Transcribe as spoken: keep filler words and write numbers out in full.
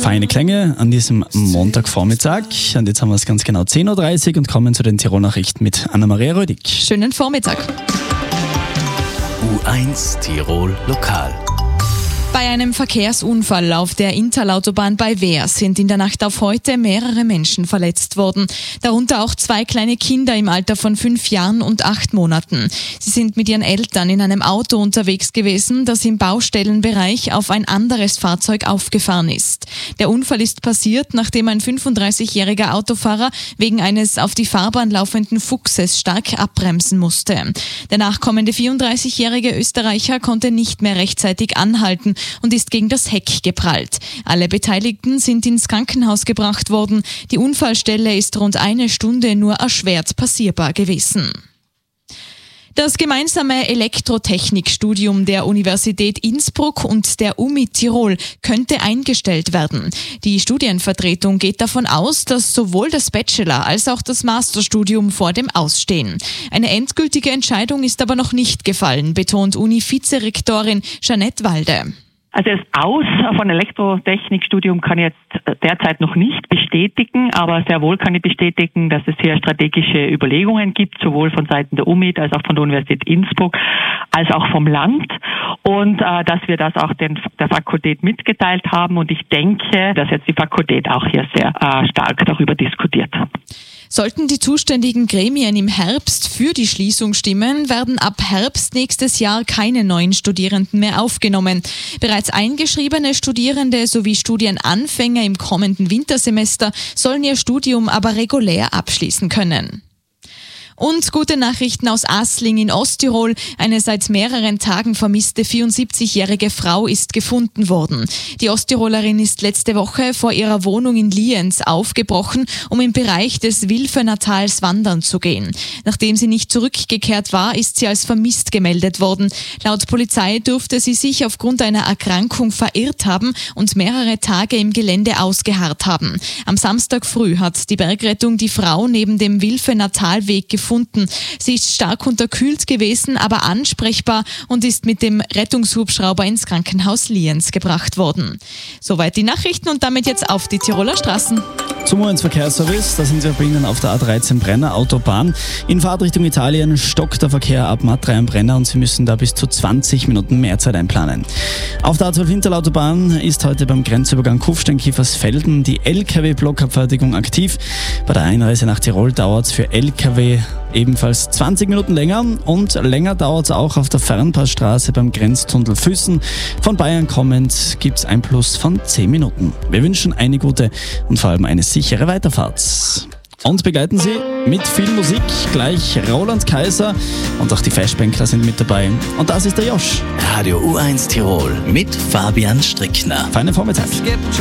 feine Klänge an diesem Montagvormittag. Und jetzt haben wir es ganz genau zehn Uhr dreißig und kommen zu den Tirol-Nachrichten mit Anna-Maria Rödig. Schönen Vormittag. U eins Tirol Lokal. Bei einem Verkehrsunfall auf der Interlautobahn bei Wehr sind in der Nacht auf heute mehrere Menschen verletzt worden. Darunter auch zwei kleine Kinder im Alter von fünf Jahren und acht Monaten. Sie sind mit ihren Eltern in einem Auto unterwegs gewesen, das im Baustellenbereich auf ein anderes Fahrzeug aufgefahren ist. Der Unfall ist passiert, nachdem ein fünfunddreißigjähriger Autofahrer wegen eines auf die Fahrbahn laufenden Fuchses stark abbremsen musste. Der nachkommende vierunddreißigjährige Österreicher konnte nicht mehr rechtzeitig anhalten und ist gegen das Heck geprallt. Alle Beteiligten sind ins Krankenhaus gebracht worden. Die Unfallstelle ist rund eine Stunde nur erschwert passierbar gewesen. Das gemeinsame Elektrotechnikstudium der Universität Innsbruck und der U M I Tirol könnte eingestellt werden. Die Studienvertretung geht davon aus, dass sowohl das Bachelor- als auch das Masterstudium vor dem Ausstehen. Eine endgültige Entscheidung ist aber noch nicht gefallen, betont Uni-Vizerektorin Jeanette Walde. Also das Aus von Elektrotechnikstudium kann ich jetzt derzeit noch nicht bestätigen, aber sehr wohl kann ich bestätigen, dass es hier strategische Überlegungen gibt, sowohl von Seiten der U M I als auch von der Universität Innsbruck, als auch vom Land, und äh, dass wir das auch den, der Fakultät mitgeteilt haben, und ich denke, dass jetzt die Fakultät auch hier sehr äh, stark darüber diskutiert hat. Sollten die zuständigen Gremien im Herbst für die Schließung stimmen, werden ab Herbst nächstes Jahr keine neuen Studierenden mehr aufgenommen. Bereits eingeschriebene Studierende sowie Studienanfänger im kommenden Wintersemester sollen ihr Studium aber regulär abschließen können. Und gute Nachrichten aus Asling in Osttirol. Eine seit mehreren Tagen vermisste vierundsiebzigjährige Frau ist gefunden worden. Die Osttirolerin ist letzte Woche vor ihrer Wohnung in Lienz aufgebrochen, um im Bereich des Wilfenatals wandern zu gehen. Nachdem sie nicht zurückgekehrt war, ist sie als vermisst gemeldet worden. Laut Polizei dürfte sie sich aufgrund einer Erkrankung verirrt haben und mehrere Tage im Gelände ausgeharrt haben. Am Samstag früh hat die Bergrettung die Frau neben dem Wilfenatalweg gefunden. Sie ist stark unterkühlt gewesen, aber ansprechbar und ist mit dem Rettungshubschrauber ins Krankenhaus Lienz gebracht worden. Soweit die Nachrichten und damit jetzt auf die Tiroler Straßen. Zum U eins Verkehrsservice, da sind Sie bei Ihnen auf der A dreizehn Brenner Autobahn. In Fahrtrichtung Italien stockt der Verkehr ab M A drei am Brenner und Sie müssen da bis zu zwanzig Minuten mehr Zeit einplanen. Auf der A zwölf Interlautobahn ist heute beim Grenzübergang Kufstein-Kiefersfelden die L K W-Blockabfertigung aktiv. Bei der Einreise nach Tirol dauert es für L K W ebenfalls zwanzig Minuten länger, und länger dauert es auch auf der Fernpassstraße beim Grenztunnel Füssen. Von Bayern kommend gibt es ein Plus von zehn Minuten. Wir wünschen eine gute und vor allem eine sichere Weiterfahrt. Und begleiten Sie mit viel Musik gleich Roland Kaiser, und auch die Fashbankler sind mit dabei. Und das ist der Josh. Radio U eins Tirol mit Fabian Strickner. Feinen Vormittag.